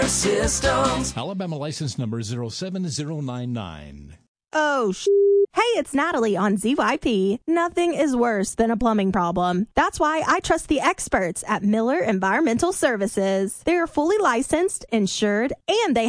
Systems. Alabama license number 07099. Oh, Hey, it's Natalie on ZYP. Nothing is worse than a plumbing problem. That's why I trust the experts at Miller Environmental Services. They are fully licensed, insured, and they